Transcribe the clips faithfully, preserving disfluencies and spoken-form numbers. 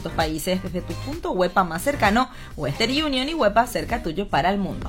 distintos países desde tu punto WEPA más cercano, Western Union y WEPA cerca tuyo para el mundo.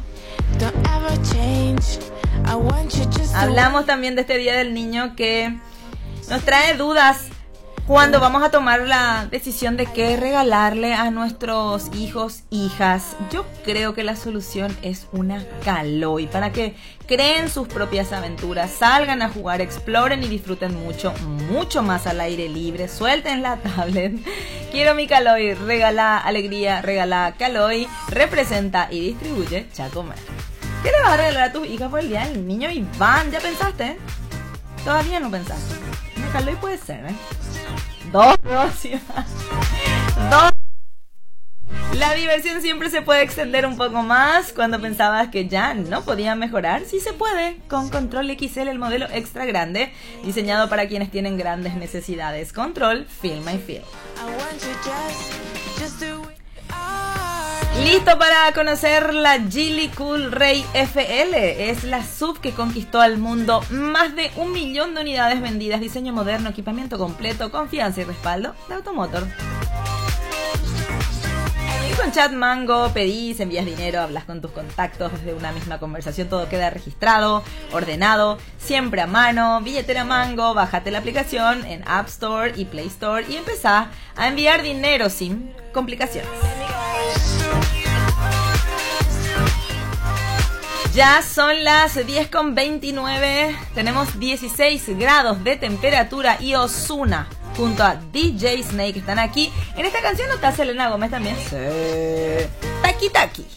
Hablamos también de este Día del Niño que nos trae dudas cuando vamos a tomar la decisión de qué regalarle a nuestros hijos, hijas. Yo creo que la solución es una Caloi, para que creen sus propias aventuras, salgan a jugar, exploren y disfruten mucho, mucho más al aire libre, suelten la tablet. Quiero mi Caloi, regala alegría, regala Caloi, representa y distribuye Chacomer. ¿Qué le vas a regalar a tus hijas por el Día del Niño, Iván? ¿Ya pensaste? Todavía no pensaste. Una Caloi puede ser, ¿eh? Dos, dos, dos. La diversión siempre se puede extender un poco más. Cuando pensabas que ya no podía mejorar, sí se puede. Con Control X L, el modelo extra grande, diseñado para quienes tienen grandes necesidades. Control, Feel My Feel. Listo para conocer la Geely Cool Ray F L. Es la S U V que conquistó al mundo. Más de un millón de unidades vendidas. Diseño moderno, equipamiento completo, confianza y respaldo de Automotor. Y con Chat Mango pedís, envías dinero, hablas con tus contactos desde una misma conversación. Todo queda registrado, ordenado, siempre a mano. Billetera Mango, bájate la aplicación en App Store y Play Store y empezá a enviar dinero sin complicaciones. Ya son las diez con veintinueve, tenemos dieciséis grados de temperatura y Ozuna junto a D J Snake están aquí. En esta canción no está Selena Gómez también. Sí. Taki Taki.